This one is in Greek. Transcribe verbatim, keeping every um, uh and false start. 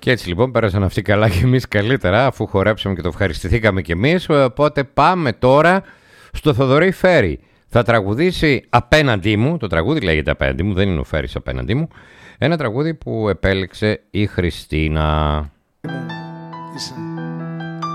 Και έτσι λοιπόν πέρασαν αυτοί καλά και εμείς καλύτερα, αφού χορέψαμε και το ευχαριστηθήκαμε κι εμείς. Οπότε πάμε τώρα στο Θοδωρή Φέρη. Θα τραγουδήσει «Απέναντί μου», το τραγούδι λέγεται «Απέναντί μου», δεν είναι ο Φέρης απέναντί μου. Ένα τραγούδι που επέλεξε η Χριστίνα. Είσαι.